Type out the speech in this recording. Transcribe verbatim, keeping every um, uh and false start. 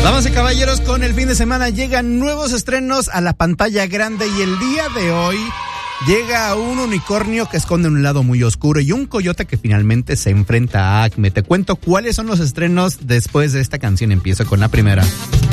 Damas y caballeros, con el fin de semana llegan nuevos estrenos a la pantalla grande y el día de hoy llega un unicornio que esconde un lado muy oscuro y un coyote que finalmente se enfrenta a Acme. Te cuento cuáles son los estrenos después de esta canción. Empiezo con la primera.